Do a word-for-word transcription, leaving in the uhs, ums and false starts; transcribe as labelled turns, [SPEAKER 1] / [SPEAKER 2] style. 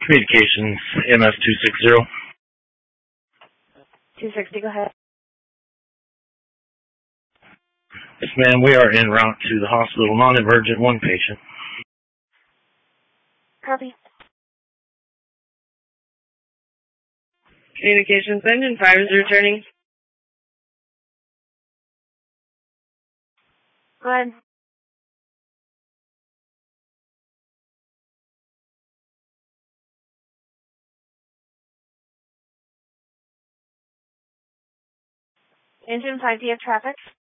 [SPEAKER 1] Communications, M F two sixty.
[SPEAKER 2] two sixty, go ahead.
[SPEAKER 1] Yes, ma'am, we are en route to the hospital, non-emergent, one patient.
[SPEAKER 2] Copy.
[SPEAKER 3] Communications engine five is returning.
[SPEAKER 2] Go ahead. Engine five, do you have traffic?